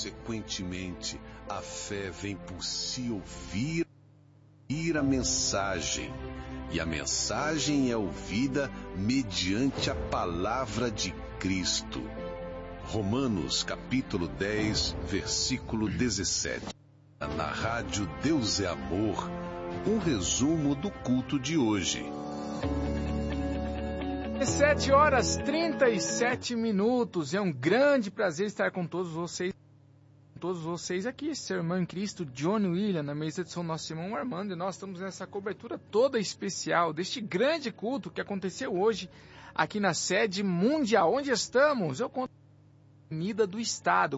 Consequentemente, a fé vem por se ouvir a mensagem, e a mensagem é ouvida mediante a palavra de Cristo. Romanos capítulo 10, versículo 17. Na rádio Deus é Amor, um resumo do culto de hoje. 7h37. É um grande prazer estar com todos vocês aqui. Seu irmão em Cristo, Johnny William, na mesa de som, nosso irmão Armando, e nós estamos nessa cobertura toda especial deste grande culto que aconteceu hoje aqui na sede mundial. Onde estamos? Eu conto a Avenida do Estado,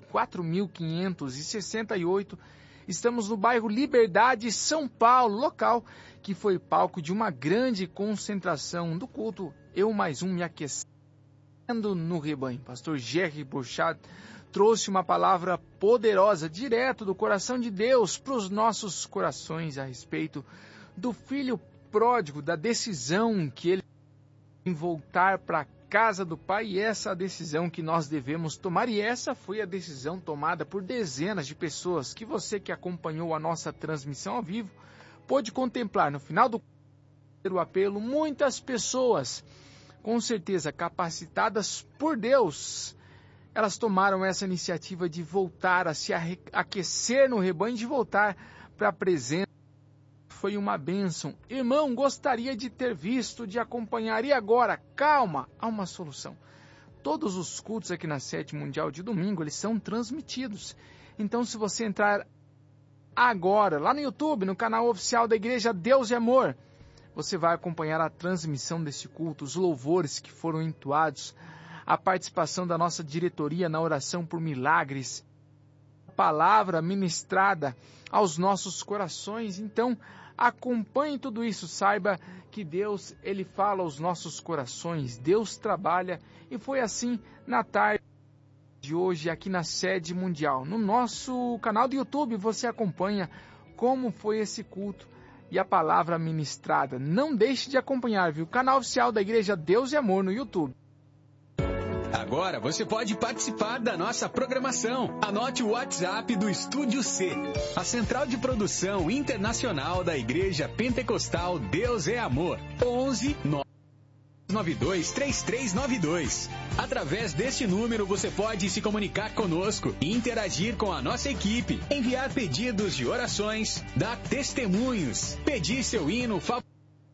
4568. Estamos no bairro Liberdade, São Paulo, local que foi palco de uma grande concentração do culto Eu Mais Um Me Aquecendo no Rebanho. Pastor Jerry Burchard trouxe uma palavra poderosa, direto do coração de Deus para os nossos corações a respeito do filho pródigo, da decisão que ele tem em voltar para a casa do Pai, e essa decisão que nós devemos tomar, e essa foi a decisão tomada por dezenas de pessoas que você que acompanhou a nossa transmissão ao vivo pôde contemplar. No final do apelo, muitas pessoas, com certeza capacitadas por Deus, elas tomaram essa iniciativa de voltar a se aquecer no rebanho, de voltar para a presença. Foi uma bênção. Irmão, gostaria de ter visto, de acompanhar. E agora? Calma, há uma solução. Todos os cultos aqui na sede mundial de domingo, eles são transmitidos. Então, se você entrar agora, lá no YouTube, no canal oficial da Igreja Deus e Amor, você vai acompanhar a transmissão desse culto, os louvores que foram entoados, a participação da nossa diretoria na oração por milagres, a palavra ministrada aos nossos corações. Então, acompanhe tudo isso, saiba que Deus, Ele fala aos nossos corações, Deus trabalha, e foi assim na tarde de hoje aqui na sede mundial. No nosso canal do YouTube você acompanha como foi esse culto e a palavra ministrada. Não deixe de acompanhar, viu? O canal oficial da Igreja Deus e Amor no YouTube. Agora você pode participar da nossa programação. Anote o WhatsApp do Estúdio C, a central de produção internacional da Igreja Pentecostal Deus é Amor. 11 992 3392. Através deste número você pode se comunicar conosco, interagir com a nossa equipe, enviar pedidos de orações, dar testemunhos, pedir seu hino favorito,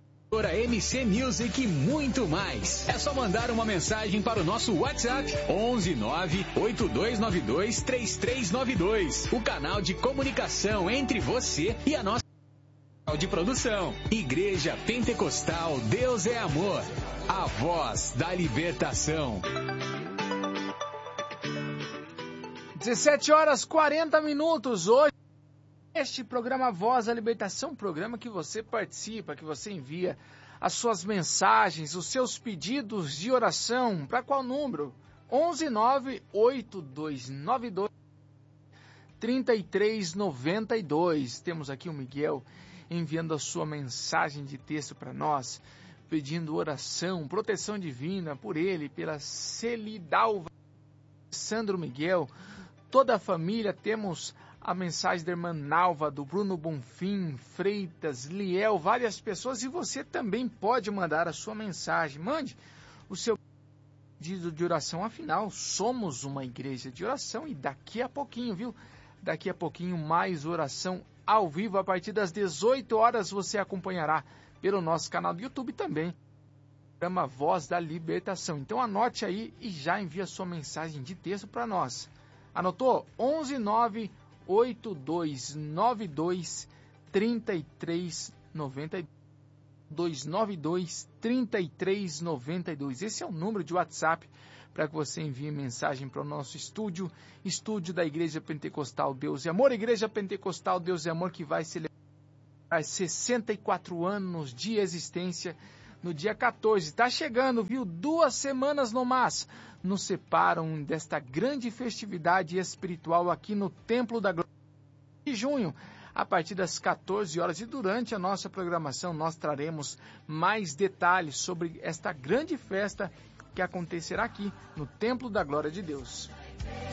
MC Music e muito mais. É só mandar uma mensagem para o nosso WhatsApp 11 98292 3392. O canal de comunicação entre você e a nossa de produção. Igreja Pentecostal Deus é Amor, a voz da libertação. 17h40. Hoje este programa Voz da Libertação, programa que você participa, que você envia as suas mensagens, os seus pedidos de oração. Para qual número? 11 98292 3392. Temos aqui o Miguel enviando a sua mensagem de texto para nós, pedindo oração, proteção divina por ele, pela Celidalva, Sandro Miguel, toda a família. Temos a mensagem da irmã Nalva, do Bruno Bonfim, Freitas, Liel, várias pessoas, e você também pode mandar a sua mensagem. Mande o seu pedido de oração, afinal, somos uma igreja de oração, e daqui a pouquinho, viu? Daqui a pouquinho mais oração ao vivo, a partir das 18 horas você acompanhará pelo nosso canal do YouTube também, programa Voz da Libertação. Então anote aí e já envia sua mensagem de texto para nós. Anotou? 11 98292 3392. 292 3392. Esse é o número de WhatsApp para que você envie mensagem para o nosso estúdio da Igreja Pentecostal Deus e Amor. Igreja Pentecostal Deus e Amor, que vai celebrar 64 anos de existência no dia 14. Está chegando, viu? 2 semanas no mais nos separam desta grande festividade espiritual aqui no Templo da Glória de junho, a partir das 14 horas. E durante a nossa programação nós traremos mais detalhes sobre esta grande festa que acontecerá aqui no Templo da Glória de Deus.